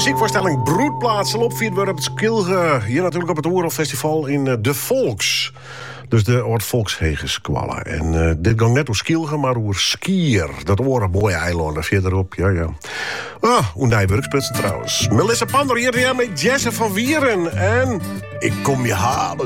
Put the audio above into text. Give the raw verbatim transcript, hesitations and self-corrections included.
muziekvoorstelling Broedplaats zal opvierd worden op het Skilge. Hier natuurlijk op het Oerolfestival in uh, De Volks. Dus de Oort Volkshegeskwallen. En uh, dit ging net door Skilge, maar door Skier. Dat oren mooie eilanden verderop, ja, ja. Ah, hoe werksputsen trouwens. Melissa Pander hier met Jesse van Wieren. En ik kom je halen.